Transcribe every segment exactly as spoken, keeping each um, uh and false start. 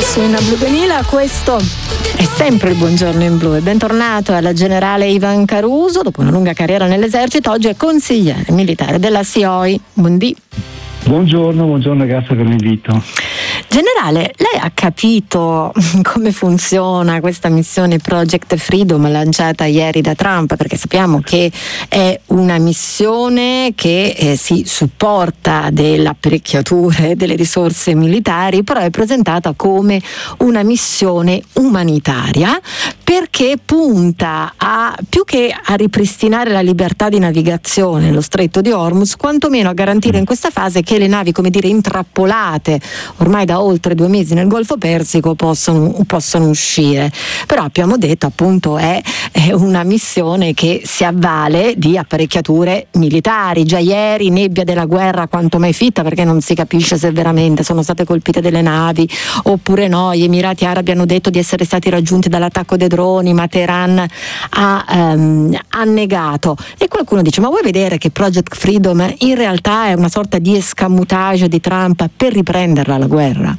Su In Blu duemila questo è sempre il Buongiorno in Blu e bentornato alla generale Ivan Caruso. Dopo una lunga carriera nell'esercito oggi è consigliere militare della S I O I. Buondì. Buongiorno, buongiorno, grazie per l'invito. Generale, lei ha capito come funziona questa missione Project Freedom lanciata ieri da Trump? Perché sappiamo che è una missione che eh, si supporta delle apparecchiature, delle risorse militari, però è presentata come una missione umanitaria perché punta a, più che a ripristinare la libertà di navigazione nello Stretto di Hormuz, quantomeno a garantire in questa fase che le navi, come dire, intrappolate ormai da oltre due mesi nel Golfo Persico possono, possono uscire. Però abbiamo detto appunto è, è una missione che si avvale di apparecchiature militari. Già ieri nebbia della guerra quanto mai fitta, perché non si capisce se veramente sono state colpite delle navi oppure no. Gli Emirati Arabi hanno detto di essere stati raggiunti dall'attacco dei droni, ma Teheran ha, um, ha negato. E qualcuno dice: ma vuoi vedere che Project Freedom in realtà è una sorta di escamotage di Trump per riprenderla la guerra?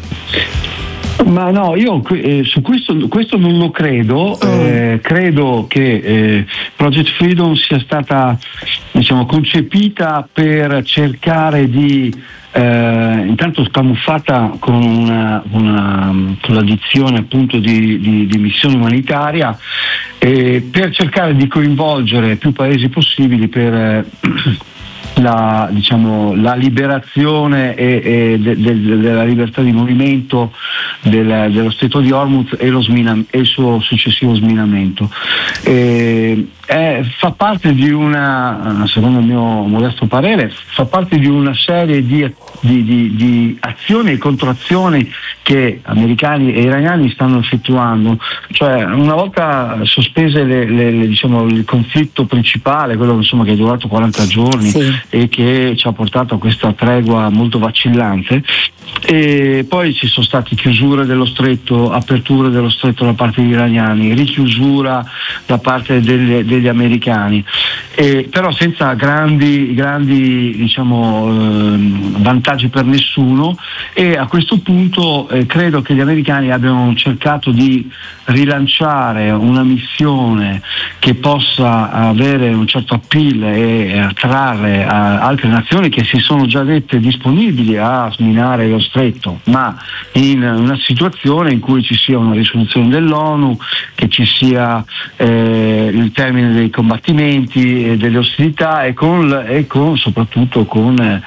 Ma no, io eh, su questo, questo non lo credo. Mm. Eh, credo che eh, Project Freedom sia stata, diciamo, concepita per cercare di eh, intanto scamuffata con una, una con l'addizione appunto di, di, di missione umanitaria, eh, per cercare di coinvolgere più paesi possibili per eh, La, diciamo, la liberazione e, e de, de, de, della libertà di movimento del, dello Stretto di Hormuz e, lo smina, e il suo successivo sminamento. E, è, fa parte di una, secondo il mio modesto parere, fa parte di una serie di, di, di, di azioni e controazioni che americani e iraniani stanno effettuando. Cioè, una volta sospese le, le, le, diciamo, il conflitto principale, quello insomma, che è durato quaranta giorni, sì, e che ci ha portato a questa tregua molto vacillante, e poi ci sono state chiusure dello stretto, aperture dello stretto da parte degli iraniani, richiusura da parte degli, degli americani, e però senza grandi, grandi diciamo, eh, vantaggi per nessuno. E a questo punto eh, credo che gli americani abbiano cercato di rilanciare una missione che possa avere un certo appeal e attrarre a altre nazioni che si sono già dette disponibili a sminare lo stretto, ma in una situazione in cui ci sia una risoluzione dell'ONU, che ci sia eh, il termine dei combattimenti e delle ostilità, e con, e con soprattutto con eh,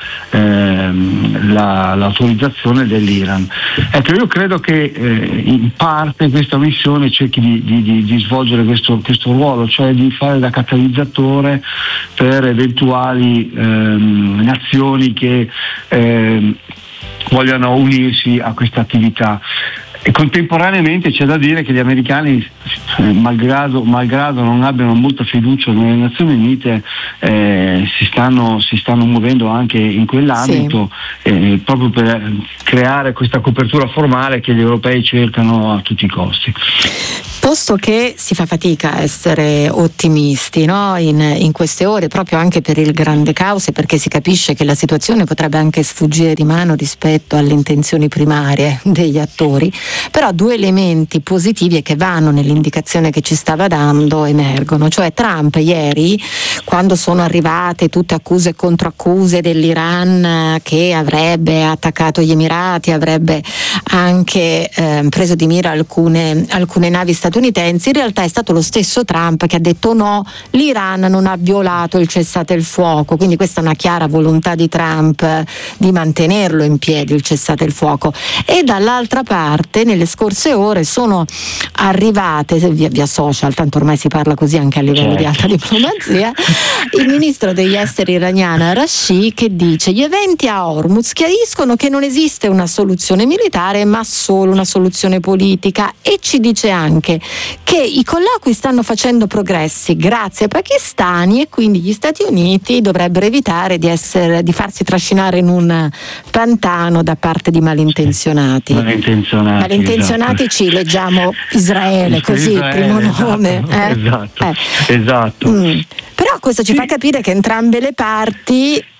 la, l'autorizzazione dell'Iran. Ecco, io credo che eh, in parte questa missione cerchi di, di, di, di svolgere questo, questo ruolo, cioè di fare da catalizzatore per eventuali ehm, nazioni che ehm, vogliono unirsi a questa attività. E contemporaneamente c'è da dire che gli americani, eh, malgrado, malgrado non abbiano molta fiducia nelle Nazioni Unite, eh, si, stanno, si stanno muovendo anche in quell'ambito, sì, eh, proprio per creare questa copertura formale che gli europei cercano a tutti i costi. Posto che si fa fatica a essere ottimisti, no? in, in queste ore, proprio anche per il grande caos, e perché si capisce che la situazione potrebbe anche sfuggire di mano rispetto alle intenzioni primarie degli attori, però due elementi positivi e che vanno nell'indicazione che ci stava dando emergono. Cioè Trump ieri, quando sono arrivate tutte accuse e controaccuse dell'Iran che avrebbe attaccato gli Emirati, avrebbe anche eh, preso di mira alcune, alcune navi statunitensi, in realtà è stato lo stesso Trump che ha detto no, l'Iran non ha violato il cessate il fuoco, quindi questa è una chiara volontà di Trump di mantenerlo in piedi il cessate il fuoco. E dall'altra parte nelle scorse ore sono arrivate via, via social, tanto ormai si parla così anche a livello, certo, di alta diplomazia, il ministro degli esteri iraniano Rashi, che dice: gli eventi a Hormuz chiariscono che non esiste una soluzione militare ma solo una soluzione politica, e ci dice anche che i colloqui stanno facendo progressi grazie ai pakistani e quindi gli Stati Uniti dovrebbero evitare di, essere, di farsi trascinare in un pantano da parte di malintenzionati. Malintenzionati, malintenzionati esatto. Ci leggiamo Israele, così Israele, il primo esatto, nome. Eh? Esatto, eh. esatto. Mm. Però questo ci sì. fa capire che entrambe le parti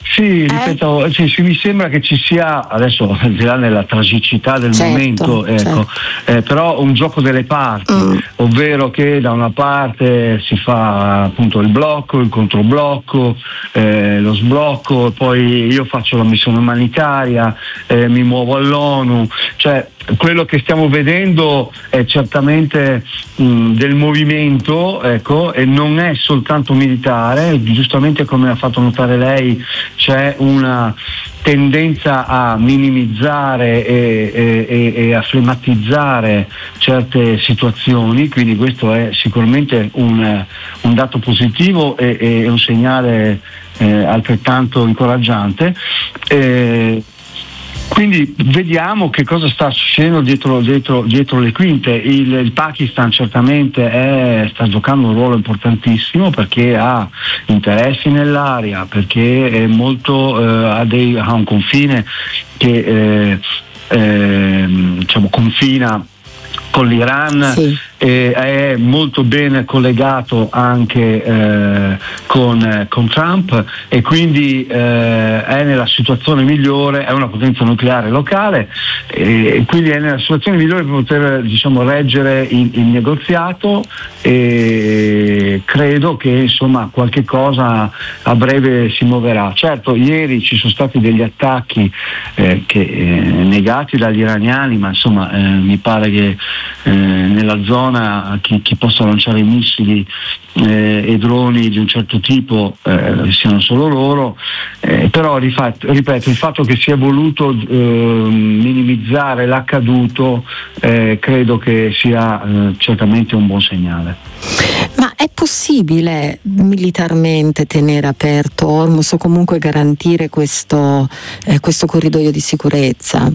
Sì, ripeto, eh? sì, sì, mi sembra che ci sia, adesso al di là della tragicità del certo, momento, ecco, certo. eh, però un gioco delle parti, mm. ovvero che da una parte si fa appunto il blocco, il controblocco, eh, lo sblocco, poi io faccio la missione umanitaria, eh, mi muovo all'ONU, cioè quello che stiamo vedendo è certamente mh, del movimento, ecco, e non è soltanto militare, giustamente come ha fatto notare lei c'è una tendenza a minimizzare e, e, e a flematizzare certe situazioni, quindi questo è sicuramente un, un dato positivo e, e un segnale eh, altrettanto incoraggiante. Eh, Quindi vediamo che cosa sta succedendo dietro, dietro, dietro le quinte. Il, il Pakistan certamente è, sta giocando un ruolo importantissimo perché ha interessi nell'area, perché è molto, eh, ha, dei, ha un confine che eh, eh, diciamo, confina con l'Iran, sì. E è molto ben collegato anche eh, con, con Trump e quindi eh, è nella situazione migliore, è una potenza nucleare locale e quindi è nella situazione migliore per poter, diciamo, reggere il, il negoziato, e credo che insomma qualche cosa a breve si muoverà. Certo, ieri ci sono stati degli attacchi eh, che, eh, negati dagli iraniani, ma insomma eh, mi pare che eh, nella zona Chi, chi possa lanciare missili eh, e droni di un certo tipo eh, siano solo loro, eh, però rifatto, ripeto, il fatto che sia voluto eh, minimizzare l'accaduto eh, credo che sia eh, certamente un buon segnale. Ma è possibile militarmente tenere aperto Hormuz o comunque garantire questo, eh, questo corridoio di sicurezza?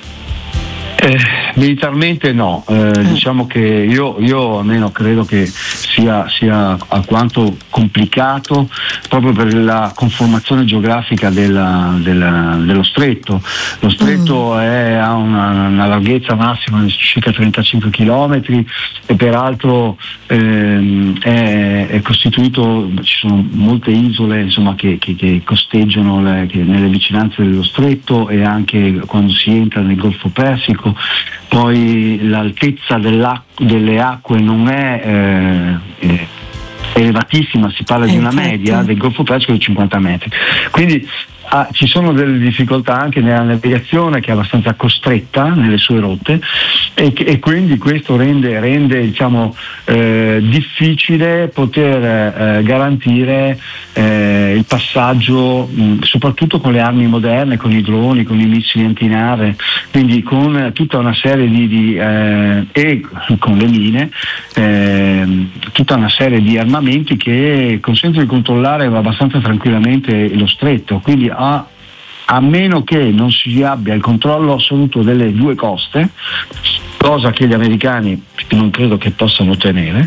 Eh, militarmente no, eh, diciamo che io, io almeno credo che sia, sia alquanto complicato proprio per la conformazione geografica della, della, dello stretto. Lo stretto mm. è, ha una, una larghezza massima di circa trentacinque chilometri e peraltro ehm, è, è costituito, ci sono molte isole insomma, che, che, che costeggiano le, che nelle vicinanze dello stretto e anche quando si entra nel Golfo Persico. Poi l'altezza delle acque non è eh, eh, elevatissima, si parla eh, di una certo. media del Golfo Persico di cinquanta metri, quindi ah, ci sono delle difficoltà anche nella navigazione che è abbastanza costretta nelle sue rotte e, e quindi questo rende, rende diciamo, eh, difficile poter eh, garantire eh, il passaggio mh, soprattutto con le armi moderne, con i droni, con i missili antinave, quindi con tutta una serie di, di eh, e con le mine, eh, tutta una serie di armamenti che consentono di controllare abbastanza tranquillamente lo stretto, quindi a, a meno che non si abbia il controllo assoluto delle due coste, cosa che gli americani non credo che possano ottenere,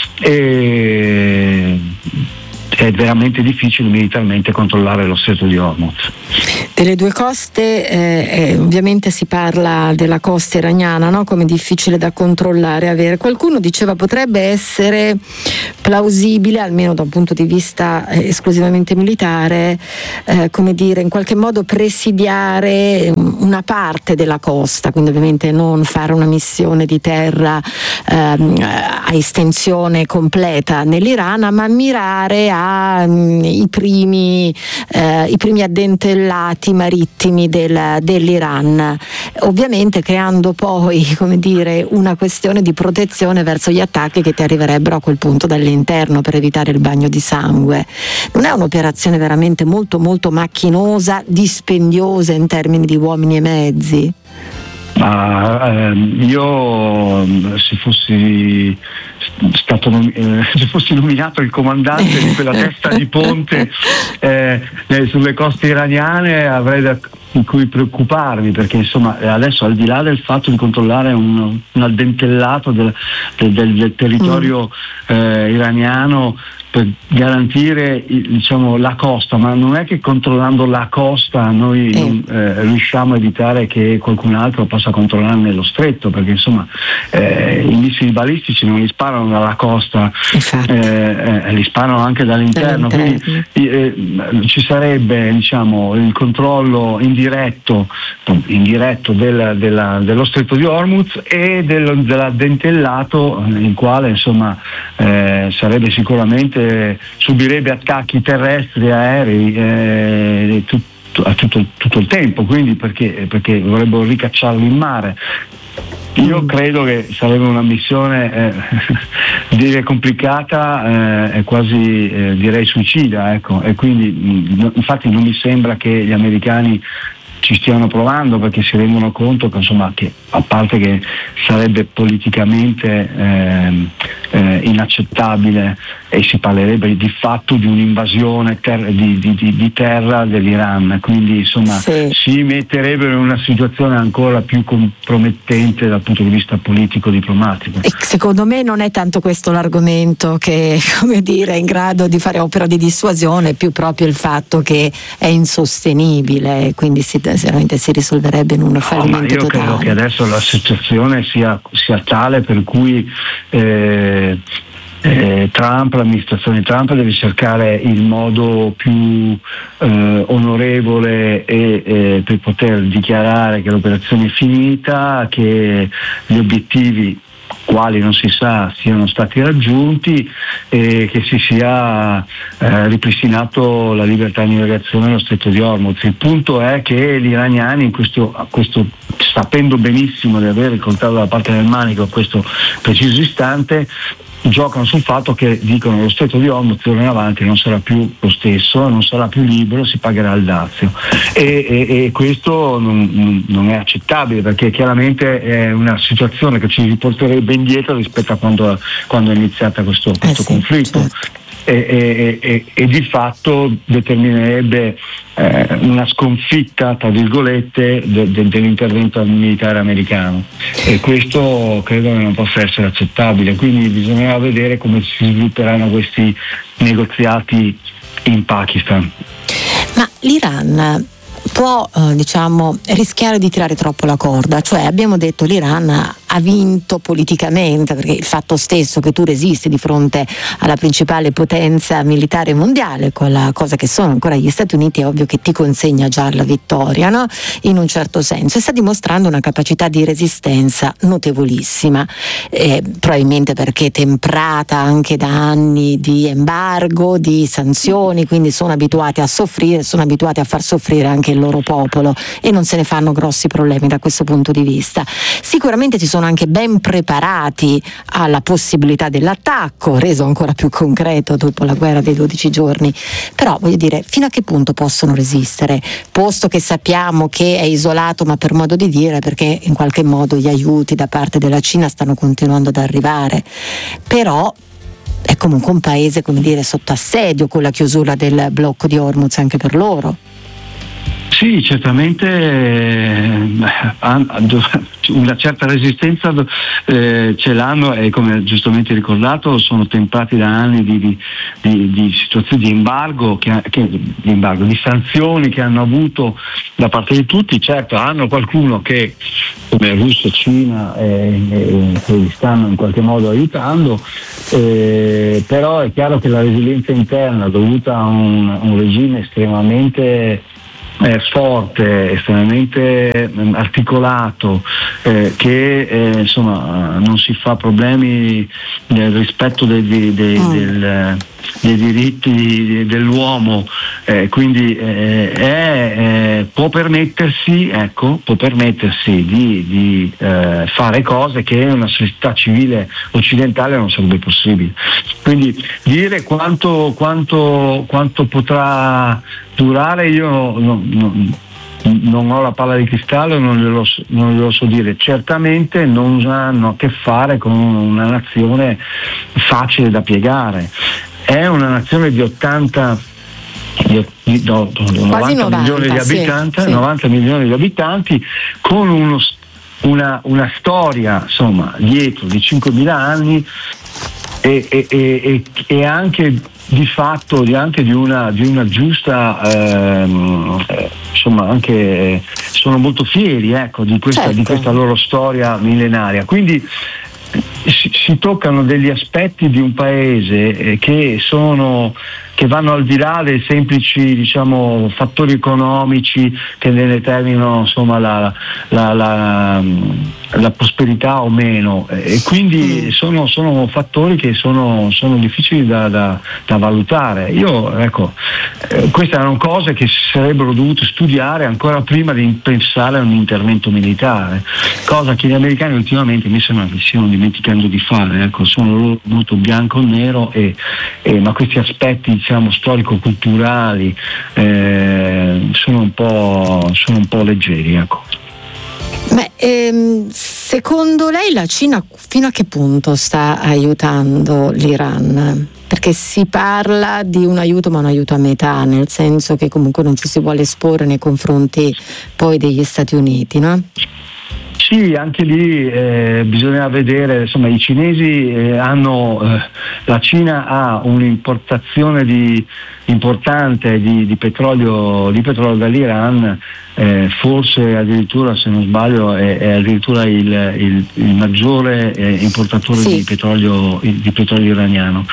e è veramente difficile militarmente controllare lo stretto di Hormuz. Delle due coste, eh, eh, ovviamente si parla della costa iraniana, no? Come difficile da controllare, avere. Qualcuno diceva potrebbe essere plausibile, almeno da un punto di vista eh, esclusivamente militare, eh, come dire, in qualche modo presidiare una parte della costa, quindi ovviamente non fare una missione di terra ehm, a estensione completa nell'Iran, ma mirare ai um, primi, eh, i primi addentellati marittimi del, dell'Iran, ovviamente creando poi, come dire, una questione di protezione verso gli attacchi che ti arriverebbero a quel punto dall'interno per evitare il bagno di sangue. Non è un'operazione veramente molto molto macchinosa, dispendiosa in termini di uomini e mezzi? Ma ehm, io se fossi stato eh, se fossi nominato il comandante di quella testa di ponte eh, sulle coste iraniane avrei da di cui preoccuparmi, perché insomma adesso al di là del fatto di controllare un, un addentellato del, del, del territorio mm. eh, iraniano per garantire diciamo, la costa, ma non è che controllando la costa noi eh. non, eh, riusciamo a evitare che qualcun altro possa controllarne lo stretto, perché insomma eh, i missili balistici non li sparano dalla costa, eh, eh, li sparano anche dall'interno, quindi eh, ci sarebbe diciamo, il controllo indiretto, indiretto del, della, dello stretto di Hormuz e del, dell'addentellato, il quale insomma eh, sarebbe sicuramente, subirebbe attacchi terrestri, aerei eh, tutto, a tutto, tutto il tempo, quindi perché, perché vorrebbero ricacciarlo in mare. Io credo che sarebbe una missione eh, dire complicata e eh, quasi eh, direi suicida, ecco, e quindi mh, infatti non mi sembra che gli americani ci stiano provando, perché si rendono conto che insomma che a parte che sarebbe politicamente eh, eh, inaccettabile e si parlerebbe di fatto di un'invasione ter- di, di, di, di terra dell'Iran, quindi insomma sì. si metterebbero in una situazione ancora più compromettente dal punto di vista politico-diplomatico. E secondo me non è tanto questo l'argomento che, come dire, è in grado di fare opera di dissuasione, più proprio il fatto che è insostenibile, quindi si, sicuramente si risolverebbe in un fallimento no, ma io totale. Credo che adesso la situazione sia, sia tale per cui eh, eh, Trump, l'amministrazione Trump deve cercare il modo più eh, onorevole e, eh, per poter dichiarare che l'operazione è finita, che gli obiettivi quali non si sa siano stati raggiunti e che si sia eh, ripristinato la libertà di navigazione nello stretto di Hormuz. Il punto è che gli iraniani in questo, questo sapendo benissimo di avere il coltello dalla parte del manico a questo preciso istante, giocano sul fatto che dicono che lo stretto di Hormuz d'ora in avanti non sarà più lo stesso, non sarà più libero, si pagherà il dazio e, e, e questo non, non è accettabile, perché chiaramente è una situazione che ci riporterebbe indietro rispetto a quando, quando è iniziata questo, questo eh sì, conflitto. Certo. E, e, e, e di fatto determinerebbe eh, una sconfitta tra virgolette de, de, dell'intervento militare americano, e questo credo che non possa essere accettabile, quindi bisognerà vedere come si svilupperanno questi negoziati in Pakistan. Ma l'Iran può eh, diciamo rischiare di tirare troppo la corda, cioè abbiamo detto l'Iran ha vinto politicamente, perché il fatto stesso che tu resisti di fronte alla principale potenza militare mondiale, quella cosa che sono ancora gli Stati Uniti, è ovvio che ti consegna già la vittoria, no? In un certo senso, e sta dimostrando una capacità di resistenza notevolissima, eh, probabilmente perché temprata anche da anni di embargo, di sanzioni, quindi sono abituati a soffrire, sono abituati a far soffrire anche il loro popolo e non se ne fanno grossi problemi da questo punto di vista. Sicuramente ci sono anche ben preparati alla possibilità dell'attacco, reso ancora più concreto dopo la guerra dei dodici giorni, però voglio dire, fino a che punto possono resistere, posto che sappiamo che è isolato, ma per modo di dire, perché in qualche modo gli aiuti da parte della Cina stanno continuando ad arrivare, però è comunque un paese, come dire, sotto assedio con la chiusura del blocco di Hormuz anche per loro. Sì, certamente eh, una certa resistenza eh, ce l'hanno, e come giustamente ricordato sono temprati da anni di, di, di, di situazioni di embargo, che, che, di embargo, di sanzioni che hanno avuto da parte di tutti. Certo, hanno qualcuno che, come Russia, Cina, eh, eh, che li stanno in qualche modo aiutando, eh, però è chiaro che la resilienza interna dovuta a un, a un regime estremamente Eh, forte, estremamente eh, articolato, eh, che eh, insomma non si fa problemi nel rispetto dei, dei, dei, mm. del, dei diritti dell'uomo, eh, quindi eh, è, eh, può permettersi, ecco, può permettersi di, di eh, fare cose che una società civile occidentale non sarebbe possibile. Quindi dire quanto, quanto, quanto potrà durare io non, non, non ho la palla di cristallo, non glielo, non glielo so dire. Certamente non hanno a che fare con una nazione facile da piegare. È una nazione di ottanta di, di, no, novanta, novanta milioni di abitanti, sì, sì. novanta milioni di abitanti, con uno, una, una storia insomma dietro di cinquemila anni e, e, e, e anche di fatto di anche di una, di una giusta ehm, insomma anche eh, sono molto fieri, ecco, di questa, certo. di questa loro storia millenaria. Quindi si, si toccano degli aspetti di un paese eh, che sono che vanno al di là dei semplici, diciamo, fattori economici che ne determinano, insomma, la, la, la, la prosperità o meno, e quindi sono, sono fattori che sono, sono difficili da, da, da valutare. Io, ecco, eh, queste erano cose che si sarebbero dovute studiare ancora prima di pensare a un intervento militare, cosa che gli americani ultimamente mi sembra che stiano dimenticando di fare, ecco, sono loro molto bianco o nero, e, e, ma questi aspetti, diciamo, storico-culturali eh, sono un po' sono un po' leggeri, ecco. Beh, ehm, secondo lei la Cina fino a che punto sta aiutando l'Iran? Perché si parla di un aiuto, ma un aiuto a metà, nel senso che comunque non ci si vuole esporre nei confronti poi degli Stati Uniti, no? Sì, anche lì eh, bisogna vedere, insomma, i cinesi eh, hanno, eh, la Cina ha un'importazione di, importante di, di petrolio di petrolio dall'Iran, eh, forse addirittura, se non sbaglio, è, è addirittura il, il, il maggiore eh, importatore sì. di petrolio di petrolio iraniano.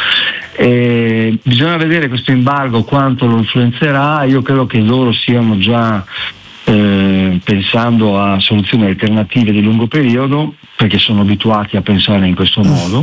E bisogna vedere questo embargo quanto lo influenzerà. Io credo che loro siano già Eh, pensando a soluzioni alternative di lungo periodo, perché sono abituati a pensare in questo modo,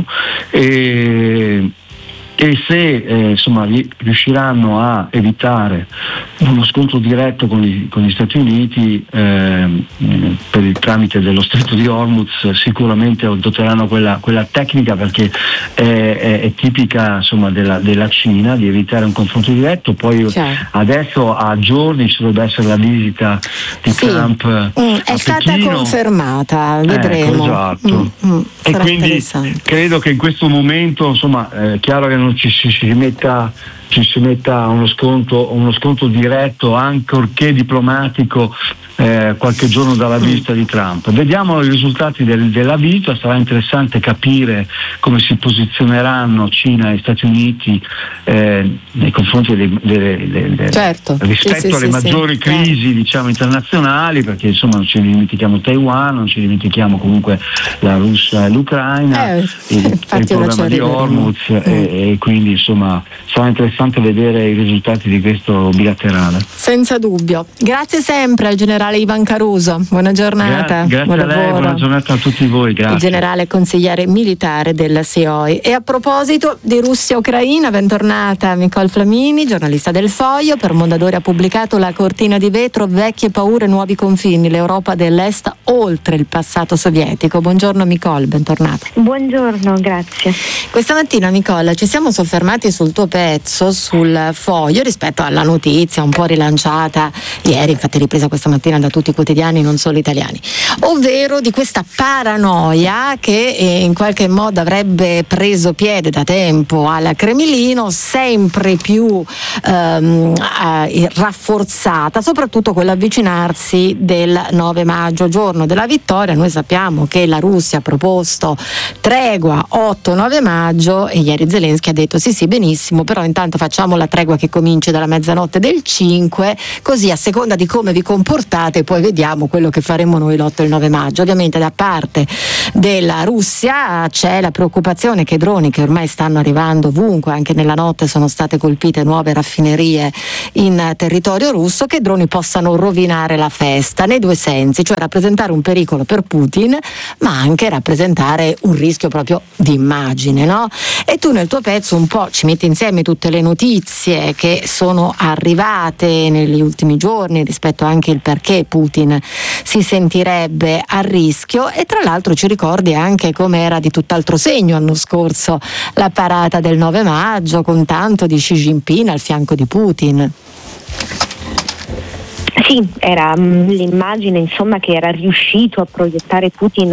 e, e se eh, insomma riusciranno a evitare uno scontro diretto con gli, con gli Stati Uniti eh, per il tramite dello Stretto di Hormuz, sicuramente adotteranno quella, quella tecnica, perché è, è, è tipica, insomma, della, della Cina, di evitare un confronto diretto. Poi certo. Adesso a giorni ci dovrebbe essere la visita di sì. Trump mm, a è stata Pechino. Confermata, vedremo. Ecco, esatto. mm, mm, e quindi credo che in questo momento, insomma, è chiaro che non ci si, si metta ci si metta uno scontro, uno scontro diretto, ancorché diplomatico, eh, qualche giorno dalla visita di Trump. Vediamo i risultati del, della visita. Sarà interessante capire come si posizioneranno Cina e Stati Uniti eh, nei confronti dei, dei, dei, dei certo. rispetto sì, sì, alle sì, maggiori sì. crisi diciamo internazionali, perché insomma non ci dimentichiamo Taiwan, non ci dimentichiamo comunque la Russia e l'Ucraina, eh, il, il problema di Hormuz, mm. e, e quindi insomma sarà interessante vedere i risultati di questo bilaterale. Senza dubbio. Grazie sempre al generale Ivan Caruso, buona giornata. Gra- grazie buon a lei, lavoro. Buona giornata a tutti voi. Grazie. Il generale consigliere militare della S I O I. E a proposito di Russia-Ucraina, bentornata Nicole Flamini, giornalista del Foglio. Per Mondadori ha pubblicato La cortina di vetro, vecchie paure, nuovi confini, l'Europa dell'Est oltre il passato sovietico. Buongiorno Nicole, bentornata. Buongiorno, grazie. Questa mattina, Nicole, ci siamo soffermati sul tuo pezzo sul Foglio rispetto alla notizia un po' rilanciata ieri, infatti ripresa questa mattina da tutti i quotidiani, non solo italiani, ovvero di questa paranoia che eh, in qualche modo avrebbe preso piede da tempo al Cremlino, sempre più ehm, eh, rafforzata, soprattutto con l'avvicinarsi del nove maggio, giorno della vittoria. Noi sappiamo che la Russia ha proposto tregua otto nove maggio e ieri Zelensky ha detto sì sì benissimo, però intanto facciamo la tregua che comincia dalla mezzanotte del cinque, così a seconda di come vi comportate poi vediamo quello che faremo noi l'otto e il nove maggio. Ovviamente da parte della Russia c'è la preoccupazione che droni che ormai stanno arrivando ovunque, anche nella notte sono state colpite nuove raffinerie in territorio russo, che droni possano rovinare la festa nei due sensi, cioè rappresentare un pericolo per Putin ma anche rappresentare un rischio proprio di immagine, no? E tu nel tuo pezzo un po' ci metti insieme tutte le notizie che sono arrivate negli ultimi giorni rispetto anche il perché Putin si sentirebbe a rischio, e tra l'altro ci ricordi anche come era di tutt'altro segno l'anno scorso la parata del nove maggio con tanto di Xi Jinping al fianco di Putin. Sì, era mh, l'immagine insomma che era riuscito a proiettare Putin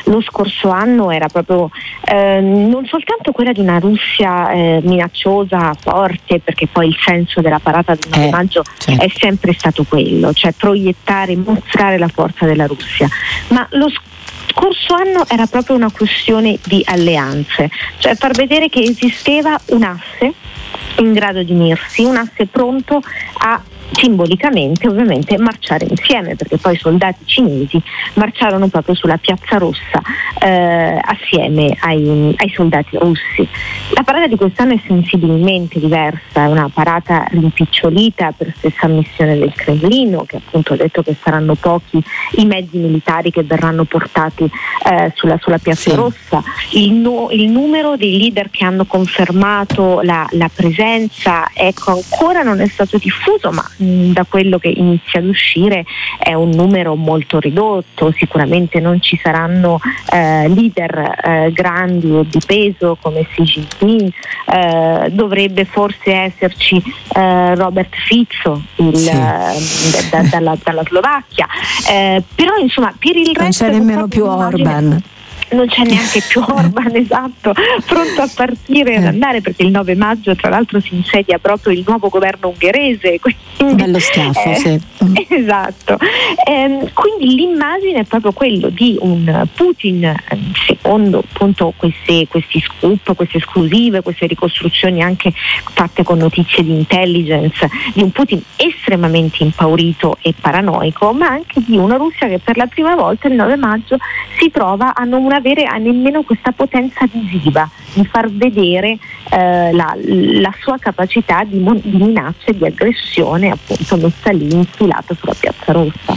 lo scorso anno era proprio eh, non soltanto quella di una Russia eh, minacciosa, forte, perché poi il senso della parata del nove eh, maggio certo. è sempre stato quello, cioè proiettare, mostrare la forza della Russia, ma lo scorso anno era proprio una questione di alleanze, cioè far vedere che esisteva un asse in grado di unirsi, un asse pronto a simbolicamente ovviamente marciare insieme, perché poi i soldati cinesi marciarono proprio sulla Piazza Rossa eh, assieme ai, ai soldati russi. La parata di quest'anno è sensibilmente diversa, è una parata rimpicciolita per stessa ammissione del Cremlino, che appunto ha detto che saranno pochi i mezzi militari che verranno portati eh, sulla, sulla Piazza sì. Rossa. Il, no, il numero dei leader che hanno confermato la, la presenza, ecco, ancora non è stato diffuso, ma da quello che inizia ad uscire è un numero molto ridotto. Sicuramente non ci saranno eh, leader eh, grandi e di peso come Xi Jinping, eh, dovrebbe forse esserci eh, Robert Fico il, sì. eh, da, dalla, dalla Slovacchia, eh, però insomma per il non resto c'è nemmeno più Orban. Non c'è neanche più Orban, esatto, pronto a partire e ad andare, perché il nove maggio tra l'altro si insedia proprio il nuovo governo ungherese. Quindi, bello schiaffo, eh, sì. Esatto. Eh, quindi l'immagine è proprio quello di un Putin, secondo appunto queste, questi scoop, queste esclusive, queste ricostruzioni anche fatte con notizie di intelligence, di un Putin estremamente impaurito e paranoico, ma anche di una Russia che per la prima volta il nove maggio si trova a non avere a nemmeno questa potenza visiva di far vedere eh, la, la sua capacità di, mon- di minaccia e di aggressione appunto messa lì infilata sulla Piazza Rossa.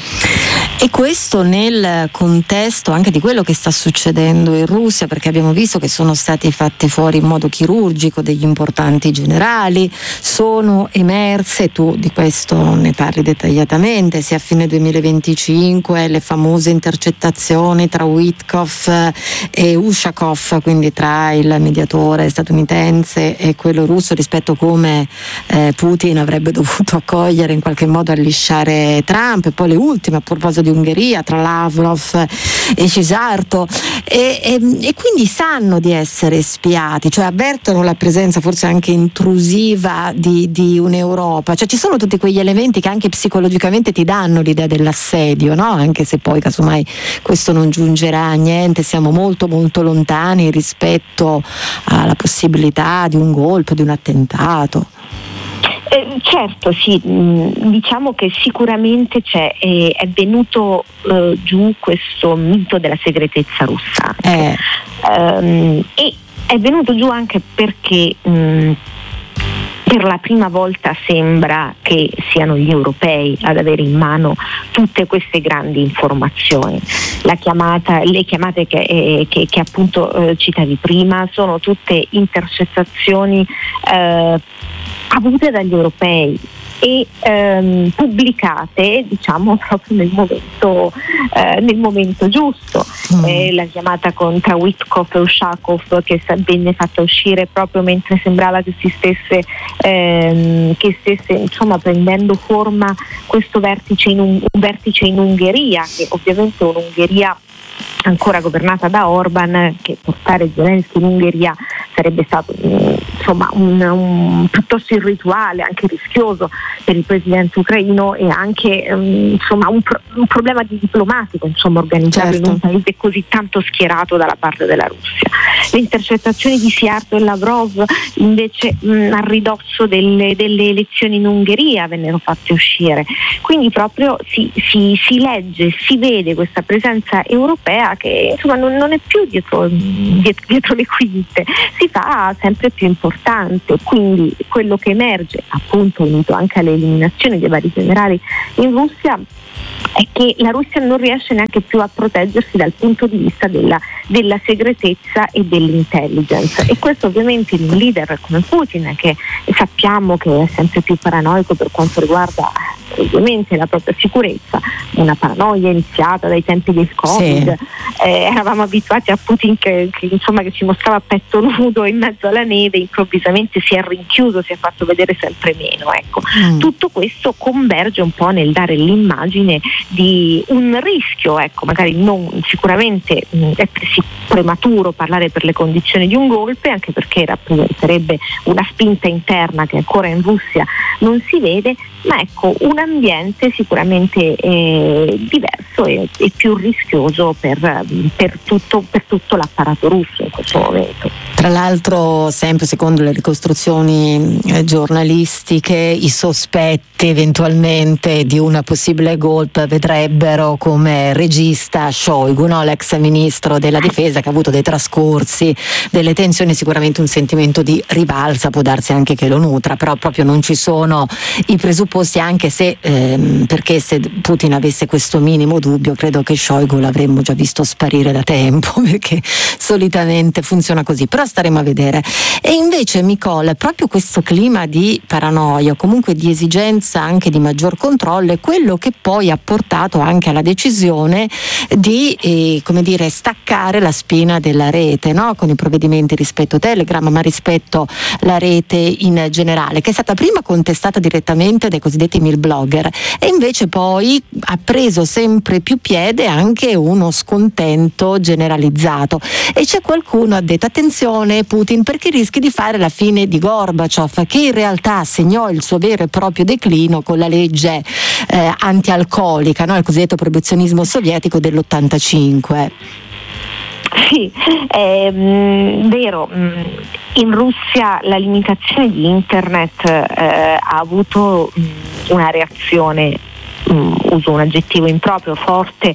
E questo nel contesto anche di quello che sta succedendo in Russia, perché abbiamo visto che sono stati fatti fuori in modo chirurgico degli importanti generali, sono emerse, tu di questo ne parli dettagliatamente, sia a fine duemilaventicinque le famose intercettazioni tra Witkoff e Ushakov, quindi tra il mediatore statunitense e quello russo, rispetto a come eh, Putin avrebbe dovuto accogliere, in qualche modo allisciare Trump, e poi le ultime a proposito di Ungheria tra Lavrov e Cisarto, e, e, e quindi sanno di essere spiati, cioè avvertono la presenza forse anche intrusiva di, di un'Europa, cioè ci sono tutti quegli elementi che anche psicologicamente ti danno l'idea dell'assedio, no? Anche se poi casomai questo non giungerà a niente, siamo molto molto lontani rispetto alla possibilità di un colpo, di un attentato. Eh, certo, sì, mh, diciamo che sicuramente c'è, eh, è venuto eh, giù questo mito della segretezza russa eh. um, e è venuto giù anche perché mh, per la prima volta sembra che siano gli europei ad avere in mano tutte queste grandi informazioni. La chiamata, le chiamate che, eh, che, che appunto eh, citavi prima sono tutte intercettazioni eh, avute dagli europei e ehm, pubblicate diciamo proprio nel momento eh, nel momento giusto. Mm. Eh, la chiamata con tra Witkoff e Ushakov che venne fatta uscire proprio mentre sembrava che si stesse ehm, che stesse insomma prendendo forma questo vertice in un, un vertice in Ungheria, che ovviamente è un'Ungheria ancora governata da Orban, che portare Zelensky in Ungheria sarebbe stato insomma un, un piuttosto irrituale, anche rischioso per il presidente ucraino, e anche um, insomma un, pro- un problema di diplomatico insomma organizzato certo. in un paese così tanto schierato dalla parte della Russia. Le intercettazioni di Siarto e Lavrov invece mh, a ridosso delle, delle elezioni in Ungheria vennero fatte uscire, quindi proprio si, si, si legge, si vede questa presenza europea che insomma non, non è più dietro, dietro, dietro le quinte, si fa sempre più importante. Quindi quello che emerge, appunto unito anche alle eliminazioni dei vari generali in Russia, è che la Russia non riesce neanche più a proteggersi dal punto di vista della, della segretezza e dell'intelligence, e questo ovviamente in un leader come Putin, che sappiamo che è sempre più paranoico per quanto riguarda ovviamente la propria sicurezza, una paranoia iniziata dai tempi del Covid. Sì. Eh, eravamo abituati a Putin che, che insomma che ci mostrava a petto nudo in mezzo alla neve, improvvisamente si è rinchiuso, si è fatto vedere sempre meno, ecco. Mm. Tutto questo converge un po' nel dare l'immagine di un rischio, ecco, magari non sicuramente mh, è prematuro parlare per le condizioni di un golpe, anche perché rappresenterebbe una spinta interna che ancora in Russia non si vede, ma ecco un ambiente sicuramente eh, diverso e, e più rischioso per, per, tutto, per tutto l'apparato russo in questo momento. Tra l'altro, sempre secondo le ricostruzioni eh, giornalistiche, i sospetti eventualmente di una possibile golpe vedrebbero come regista Shoigu, no? L'ex ministro della difesa, che ha avuto dei trascorsi, delle tensioni, sicuramente un sentimento di rivalsa può darsi anche che lo nutra, però proprio non ci sono i presupposti, anche se ehm, perché se Putin avesse questo minimo dubbio credo che Shoigu l'avremmo già visto sparire da tempo, perché solitamente funziona così, però staremo a vedere. E invece Nicole, proprio questo clima di paranoia, comunque di esigenza anche di maggior controllo, è quello che poi ha portato anche alla decisione di eh, come dire staccare la spina della rete, no? Con i provvedimenti rispetto a Telegram, ma rispetto alla rete in generale, che è stata prima contestata direttamente dai cosiddetti mil blogger e invece poi ha preso sempre più piede anche uno scontento generalizzato, e c'è qualcuno ha detto attenzione Putin, perché rischi di fare la fine di Gorbaciov, che in realtà segnò il suo vero e proprio declino con la legge eh, antialcolica, no? Il cosiddetto proibizionismo sovietico dell'ottantacinque. Sì, è mh, vero, mh, in Russia la limitazione di internet eh, ha avuto mh, una reazione, mh, uso un aggettivo improprio, forte,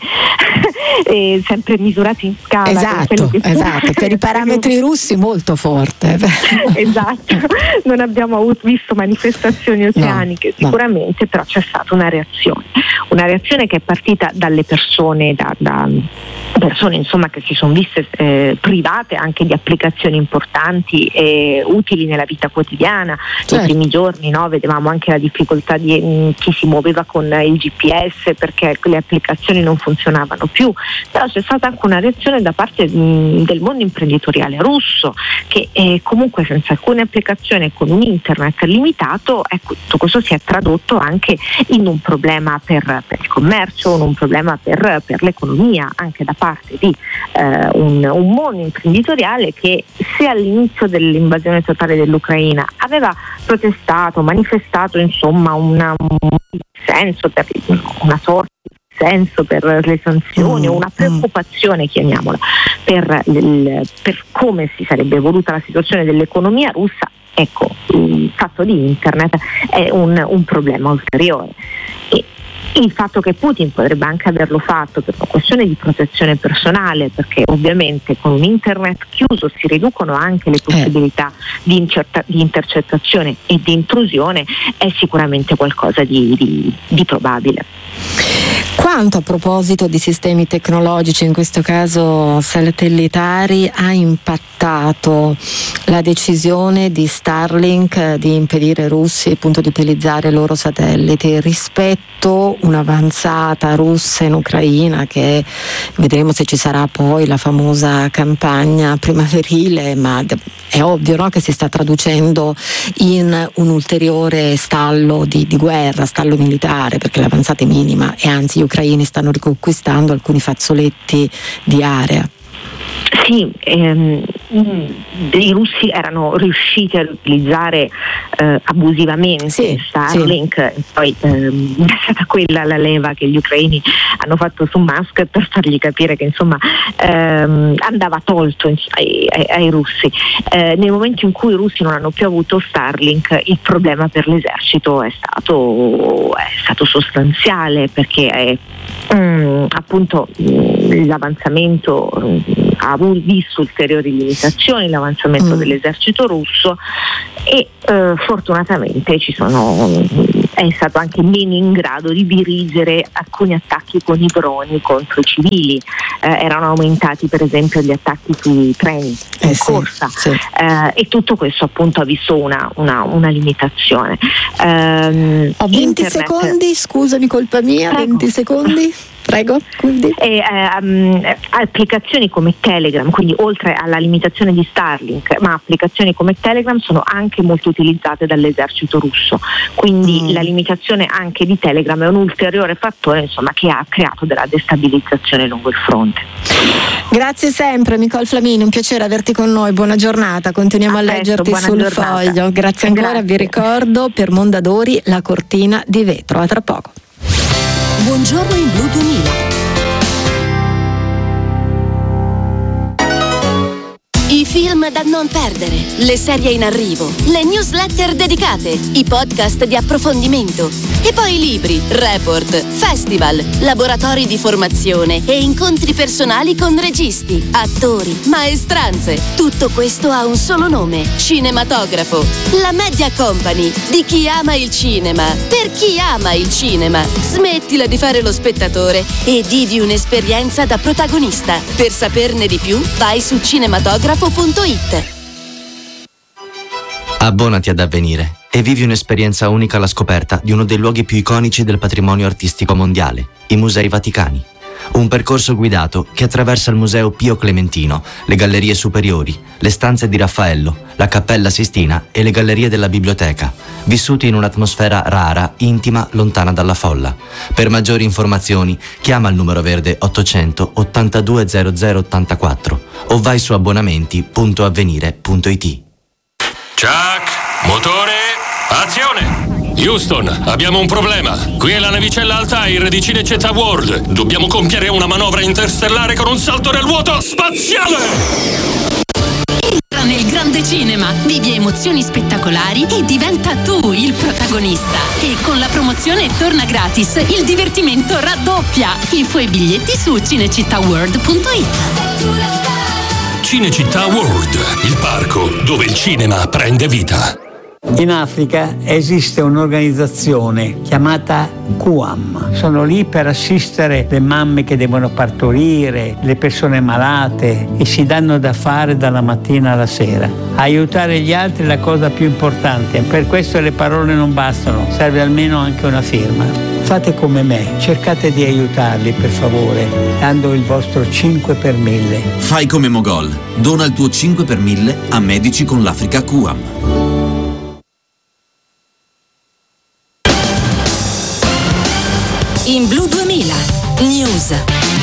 e sempre misurato in scala. Esatto, per, esatto, per i parametri russi molto forte. Esatto, non abbiamo avuto, visto manifestazioni oceaniche no, sicuramente, no. Però c'è stata una reazione, una reazione che è partita dalle persone, da, da persone insomma che si sono viste eh, private anche di applicazioni importanti e utili nella vita quotidiana. Certo. Nei primi giorni no, vedevamo anche la difficoltà di mh, chi si muoveva con il G P S perché le applicazioni non funzionavano più, però c'è stata anche una reazione da parte mh, del mondo imprenditoriale russo che eh, comunque senza alcune applicazioni e con un internet limitato, ecco, tutto questo si è tradotto anche in un problema per, per il commercio, in un problema per, per l'economia anche da parte di eh, un, un mondo imprenditoriale che se all'inizio dell'invasione totale dell'Ucraina aveva protestato, manifestato insomma una, un senso per una sorta di senso per le sanzioni, o una preoccupazione, chiamiamola, per, il, per come si sarebbe evoluta la situazione dell'economia russa, ecco, il fatto di internet è un, un problema ulteriore. E il fatto che Putin potrebbe anche averlo fatto per una questione di protezione personale, perché ovviamente con un internet chiuso si riducono anche le possibilità eh. di, incerta- di intercettazione e di intrusione, è sicuramente qualcosa di, di, di probabile. Quanto a proposito di sistemi tecnologici, in questo caso satellitari, ha impattato la decisione di Starlink di impedire ai russi appunto di utilizzare i loro satelliti rispetto un'avanzata russa in Ucraina, che vedremo se ci sarà poi la famosa campagna primaverile, ma è ovvio, no, che si sta traducendo in un ulteriore stallo di, di guerra, stallo militare, perché l'avanzata è minima e anzi gli ucraini stanno riconquistando alcuni fazzoletti di area. Sì, ehm, i russi erano riusciti ad utilizzare eh, abusivamente sì, Starlink, sì. Poi ehm, è stata quella la leva che gli ucraini hanno fatto su Musk per fargli capire che insomma ehm, andava tolto ai, ai, ai russi. Eh, nel momento in cui i russi non hanno più avuto Starlink, il problema per l'esercito è stato, è stato sostanziale, perché è, mh, appunto mh, l'avanzamento mh, ha visto ulteriori limitazioni, l'avanzamento mm. dell'esercito russo, e eh, fortunatamente ci sono, è stato anche meno in grado di dirigere alcuni attacchi con i droni contro i civili. Eh, erano aumentati per esempio gli attacchi sui treni in eh corsa sì, sì. Eh, e tutto questo appunto ha visto una, una, una limitazione. Eh, Ho venti internet... secondi, scusami, colpa mia. Prego. venti secondi. Prego. Quindi. E, eh, um, applicazioni come Telegram, quindi oltre alla limitazione di Starlink, ma applicazioni come Telegram sono anche molto utilizzate dall'esercito russo, quindi mm. la limitazione anche di Telegram è un ulteriore fattore, insomma, che ha creato della destabilizzazione lungo il fronte. Grazie sempre Nicole Flamini, un piacere averti con noi, buona giornata, continuiamo a, a leggerti presto, sul giornata. Foglio. Grazie ancora. Grazie. Vi ricordo per Mondadori La cortina di vetro. A tra poco. Buongiorno in Blu duemila. I film da non perdere, le serie in arrivo, le newsletter dedicate, i podcast di approfondimento e poi libri, report, festival, laboratori di formazione e incontri personali con registi, attori, maestranze. Tutto questo ha un solo nome: Cinematografo. La Media Company di chi ama il cinema, per chi ama il cinema. Smettila di fare lo spettatore e vivi un'esperienza da protagonista. Per saperne di più, vai su cinematografo punto it. Abbonati ad Avvenire e vivi un'esperienza unica alla scoperta di uno dei luoghi più iconici del patrimonio artistico mondiale, i Musei Vaticani. Un percorso guidato che attraversa il Museo Pio Clementino, le gallerie superiori, le stanze di Raffaello, la Cappella Sistina e le gallerie della biblioteca, vissuti in un'atmosfera rara, intima, lontana dalla folla. Per maggiori informazioni chiama il numero verde ottocento ottantadue zero zero ottantaquattro o vai su abbonamenti punto avvenire punto it. Chuck, motore, azione! Houston, abbiamo un problema. Qui è la navicella Altair di Cinecittà World. Dobbiamo compiere una manovra interstellare con un salto nel vuoto spaziale! Entra nel grande cinema, vivi emozioni spettacolari e diventa tu il protagonista. E con la promozione Torna Gratis, il divertimento raddoppia. Info e biglietti su cinecittà world punto it. Cinecittà World, il parco dove il cinema prende vita. In Africa esiste un'organizzazione chiamata Q A M. Sono lì per assistere le mamme che devono partorire, le persone malate, e si danno da fare dalla mattina alla sera. Aiutare gli altri è la cosa più importante, per questo le parole non bastano, serve almeno anche una firma. Fate come me, cercate di aiutarli per favore, dando il vostro cinque per mille. Fai come Mogol, dona il tuo cinque per mille a Medici con l'Africa Q A M. In Blu duemila News.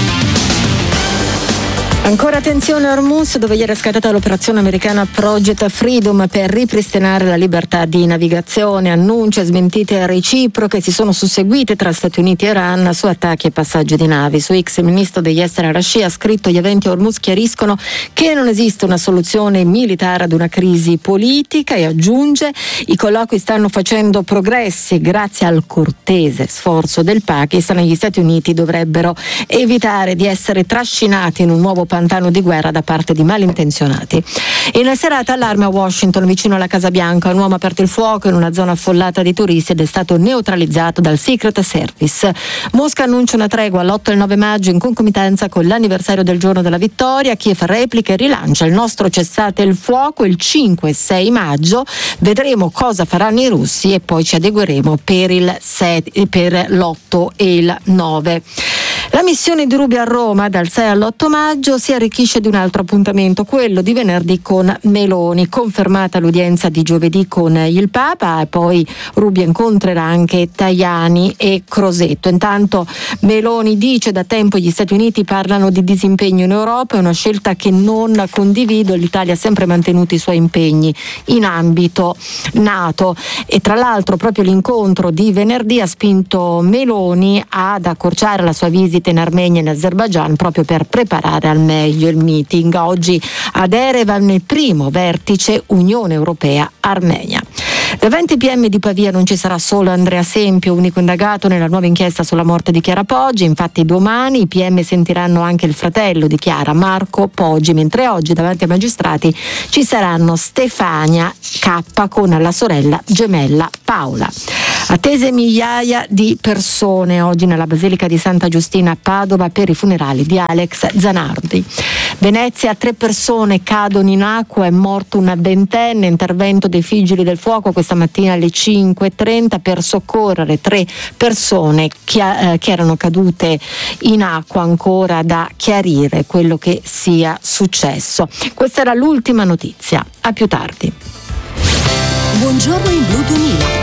Ancora attenzione a Hormuz, dove ieri è scattata l'operazione americana Project Freedom per ripristinare la libertà di navigazione. Annunci e smentite reciproche si sono susseguite tra Stati Uniti e Iran su attacchi e passaggi di navi. Su X il ministro degli esteri Arashi ha scritto: gli eventi a Hormuz chiariscono che non esiste una soluzione militare ad una crisi politica, e aggiunge: i colloqui stanno facendo progressi grazie al cortese sforzo del Pakistan e gli Stati Uniti dovrebbero evitare di essere trascinati in un nuovo pantano di guerra da parte di malintenzionati. In serata allarme a Washington, vicino alla Casa Bianca, un uomo ha aperto il fuoco in una zona affollata di turisti ed è stato neutralizzato dal Secret Service. Mosca annuncia una tregua all'otto e il nove maggio in concomitanza con l'anniversario del giorno della vittoria. Kiev replica e rilancia il nostro cessate il fuoco il cinque e sei maggio. Vedremo cosa faranno i russi e poi ci adegueremo per il sette, per l'otto e il nove. La missione di Rubio a Roma dal sei all'otto maggio si arricchisce di un altro appuntamento, quello di venerdì con Meloni. Confermata l'udienza di giovedì con il Papa, e poi Rubio incontrerà anche Tajani e Crosetto. Intanto Meloni dice: da tempo gli Stati Uniti parlano di disimpegno in Europa, è una scelta che non condivido, l'Italia ha sempre mantenuto i suoi impegni in ambito NATO. E tra l'altro proprio l'incontro di venerdì ha spinto Meloni ad accorciare la sua visita in Armenia e in Azerbaigian proprio per preparare al meglio il meeting. Oggi ad Erevan il primo vertice Unione Europea-Armenia. Davanti ai P M di Pavia non ci sarà solo Andrea Sempio, unico indagato nella nuova inchiesta sulla morte di Chiara Poggi. Infatti domani i P M sentiranno anche il fratello di Chiara, Marco Poggi, mentre oggi davanti ai magistrati ci saranno Stefania K con la sorella gemella Paola. Attese migliaia di persone oggi nella Basilica di Santa Giustina a Padova per i funerali di Alex Zanardi. Venezia, tre persone cadono in acqua, è morto una ventenne, intervento dei vigili del fuoco. Questa questa mattina alle cinque e trenta per soccorrere tre persone che, eh, che erano cadute in acqua, ancora da chiarire quello che sia successo. Questa era l'ultima notizia, a più tardi. Buongiorno in Blu duemila.